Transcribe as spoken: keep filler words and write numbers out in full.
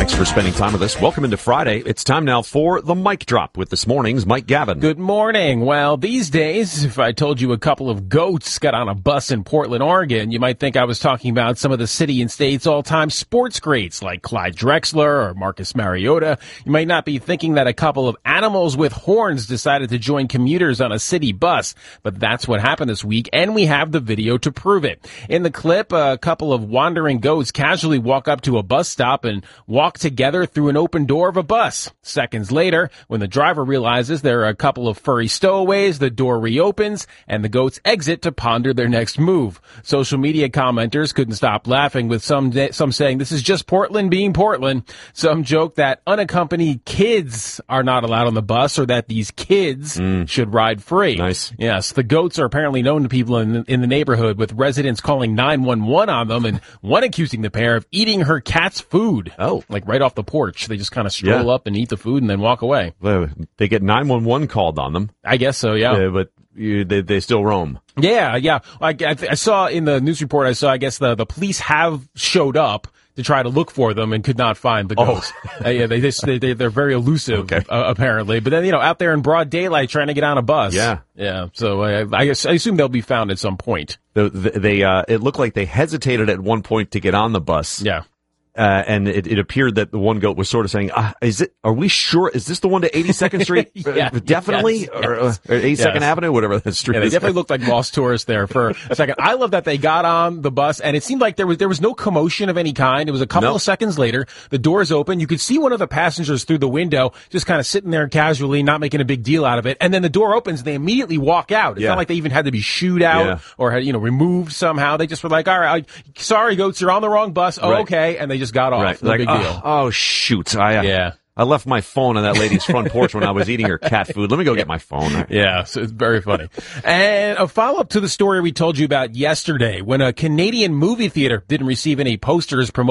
Thanks for spending time with us. Welcome into Friday. It's time now for the Mic Drop with this morning's Mike Gavin. Good morning. Well, these days, if I told you a couple of goats got on a bus in Portland, Oregon, you might think I was talking about some of the city and state's all-time sports greats like Clyde Drexler or Marcus Mariota. You might not be thinking that a couple of animals with horns decided to join commuters on a city bus, but that's what happened this week, and we have the video to prove it. In the clip, a couple of wandering goats casually walk up to a bus stop and walk together through an open door of a bus. Seconds later, when the driver realizes there are a couple of furry stowaways, the door reopens and the goats exit to ponder their next move. Social media commenters couldn't stop laughing, with some some saying this is just Portland being Portland. Some joke that unaccompanied kids are not allowed on the bus, or that these kids mm. should ride free. Nice. Yes, the goats are apparently known to people in the, in the neighborhood, with residents calling nine one one on them, and one accusing the pair of eating her cat's food. Oh. Like right off the porch. They just kind of stroll yeah. up and eat the food and then walk away. They get nine one one called on them. I guess so, yeah. Uh, but you, they, they still roam. Yeah, yeah. I, I, I saw in the news report, I saw, I guess the, the police have showed up to try to look for them and could not find the ghosts. Oh. uh, yeah, they, they, they, they're very elusive, okay. uh, apparently. But then, you know, out there in broad daylight trying to get on a bus. Yeah. Yeah. So uh, I, guess, I assume they'll be found at some point. They, they uh, it looked like they hesitated at one point to get on the bus. Yeah. Uh, and it, it appeared that the one goat was sort of saying, ah, "Is it? Are we sure? Is this the one to eighty-second Street? yeah, definitely, yes, or, yes. or eighty-second yes. Avenue, whatever that street yeah, they is." They definitely looked like lost tourists there for a second. I love that they got on the bus, and it seemed like there was there was no commotion of any kind. It was a couple nope. of seconds later, the doors open. You could see one of the passengers through the window, just kind of sitting there casually, not making a big deal out of it. And then the door opens, and they immediately walk out. It's yeah. not like they even had to be shooed out yeah. or had, you know, removed somehow. They just were like, "All right, I, sorry, goats, you're on the wrong bus." Oh, right. okay, and they just got off. Right. No like, big oh, deal. Oh shoot! I uh, yeah. I left my phone on that lady's front porch when I was eating her cat food. Let me go get my phone. Yeah, so it's very funny. And a follow-up to the story we told you about yesterday, when a Canadian movie theater didn't receive any posters promoting